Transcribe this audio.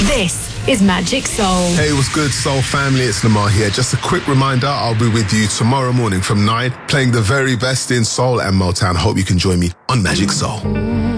This is Magic Soul. Hey, what's good, Soul family? It's Lamar here. Just a quick reminder, I'll be with you tomorrow morning from 9, playing the very best in Soul and Motown. Hope you can join me on Magic Soul.